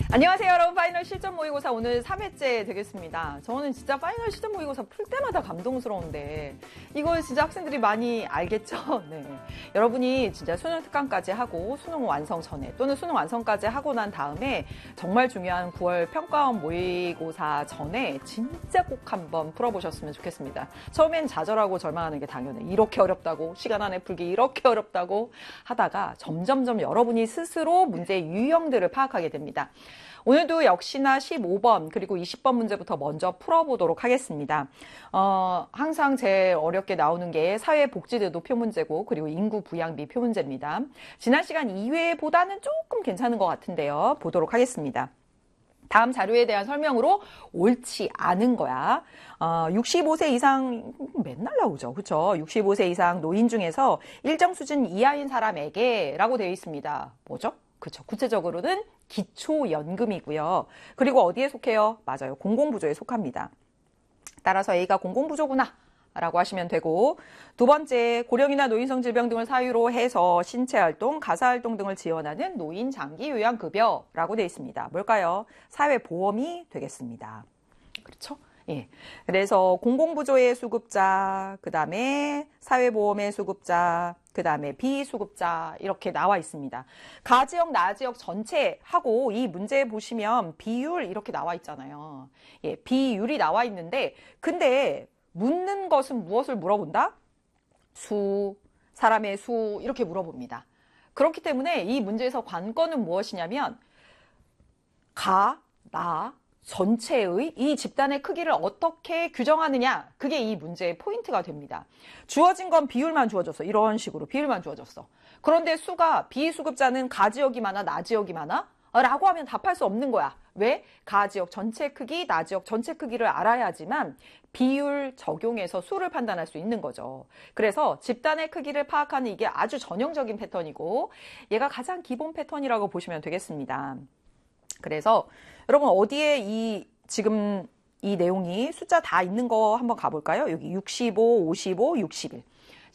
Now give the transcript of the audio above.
안녕하세요 여러분. 파이널 실전 모의고사 오늘 3회째 되겠습니다. 저는 진짜 파이널 실전 모의고사 풀 때마다 감동스러운데 이걸 진짜 학생들이 많이 알겠죠? 네. 여러분이 진짜 수능 특강까지 하고 수능 완성 전에 또는 수능 완성까지 하고 난 다음에 정말 중요한 9월 평가원 모의고사 전에 진짜 꼭 한번 풀어보셨으면 좋겠습니다. 처음엔 좌절하고 절망하는 게 당연해. 이렇게 어렵다고, 시간 안에 풀기 이렇게 어렵다고 하다가 점점점 여러분이 스스로 문제의 유형들을 파악하게 됩니다. 오늘도 역시나 15번 그리고 20번 문제부터 먼저 풀어보도록 하겠습니다. 항상 제일 어렵게 나오는 게 사회복지제도 표문제고 그리고 인구부양비 표문제입니다. 지난 시간 2회보다는 조금 괜찮은 것 같은데요. 보도록 하겠습니다. 다음 자료에 대한 설명으로 옳지 않은 거야. 65세 이상 맨날 나오죠. 그렇죠? 65세 이상 노인 중에서 일정 수준 이하인 사람에게 라고 되어 있습니다. 뭐죠? 그렇죠. 구체적으로는 기초연금이고요. 그리고 어디에 속해요? 맞아요. 공공부조에 속합니다. 따라서 A가 공공부조구나 라고 하시면 되고, 두 번째, 고령이나 노인성 질병 등을 사유로 해서 신체활동, 가사활동 등을 지원하는 노인 장기 요양급여라고 되어 있습니다. 뭘까요? 사회보험이 되겠습니다. 그렇죠? 예. 그래서 공공부조의 수급자, 그 다음에 사회보험의 수급자, 그 다음에 비수급자 이렇게 나와 있습니다. 가지역, 나지역 전체 하고 이 문제 보시면 비율 이렇게 나와 있잖아요. 예, 비율이 나와 있는데 근데 묻는 것은 무엇을 물어본다? 수, 사람의 수 이렇게 물어봅니다. 그렇기 때문에 이 문제에서 관건은 무엇이냐면 가, 나, 전체의 이 집단의 크기를 어떻게 규정하느냐, 그게 이 문제의 포인트가 됩니다. 주어진 건 비율만 주어졌어. 이런 식으로 비율만 주어졌어. 그런데 수가 비수급자는 가지역이 많아 나지역이 많아? 라고 하면 답할 수 없는 거야. 왜? 가지역 전체 크기, 나지역 전체 크기를 알아야지만 비율 적용해서 수를 판단할 수 있는 거죠. 그래서 집단의 크기를 파악하는 이게 아주 전형적인 패턴이고 얘가 가장 기본 패턴이라고 보시면 되겠습니다. 그래서 여러분 어디에 지금 이 내용이 숫자 다 있는 거 한번 가볼까요? 여기 65, 55, 61.